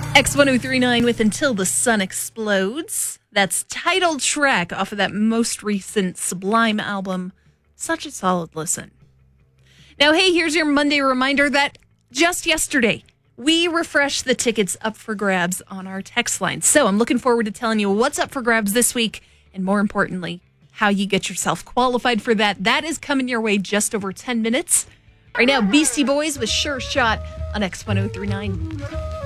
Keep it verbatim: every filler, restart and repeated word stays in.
X ten thirty-nine with Until the Sun Explodes. That's title track off of that most recent Sublime album. Such a solid listen. Now, hey, here's your Monday reminder that just yesterday, we refreshed the tickets up for grabs on our text line. So I'm looking forward to telling you what's up for grabs this week, and more importantly, how you get yourself qualified for that. That is coming your way just over ten minutes. Right now, Beastie Boys with Sure Shot on X ten thirty-nine.